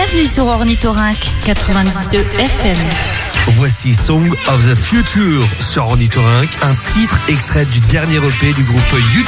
Bienvenue sur Ornithorynque 92 FM. Voici Song of the Future sur Ornithorynque, un titre extrait du dernier EP du groupe U2.